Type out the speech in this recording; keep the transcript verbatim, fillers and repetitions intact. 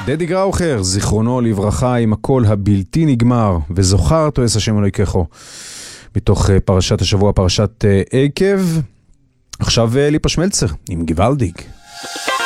דדי גראוכר, זיכרונו לברכה, עם הקול הבלתי נגמר, וזוכרת או אס השם אלוהיכךו, מתוך פרשת השבוע, פרשת עקב. עכשיו ליפה שמלצר, עם גוואלדיק.